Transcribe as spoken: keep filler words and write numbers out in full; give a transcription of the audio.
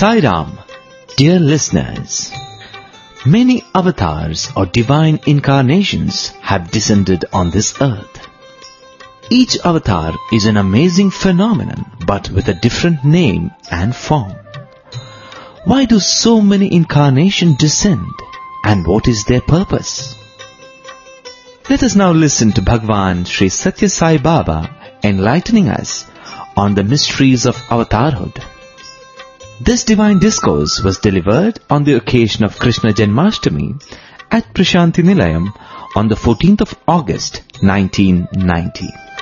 Sai Ram, dear listeners. Many avatars or divine incarnations have descended on this earth. Each avatar is an amazing phenomenon, but with a different name and form. Why do so many incarnations descend, and what is their purpose? Let us now listen to Bhagwan Sri Satya Sai Baba enlightening us on the mysteries of avatarhood. This divine discourse was delivered on the occasion of Krishna Janmashtami at Prashanti Nilayam on the fourteenth of August nineteen ninety.